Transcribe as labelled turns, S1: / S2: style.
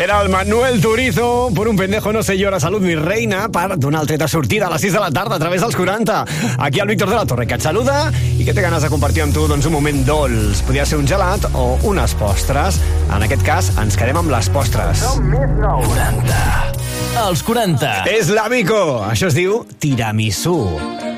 S1: era el Manuel Turizo, por un pendejo no se llora, salut mi reina, per donar el tret de sortida a les 6 de la tarda a través dels 40. Aquí el Víctor de la Torre, que et saluda i que té ganes de compartir amb tu doncs, un moment dolç. Podria ser un gelat o unes postres. En aquest cas, ens quedem amb les postres.
S2: 40. Els 40.
S1: És l'Amico. Això es diu tiramisú.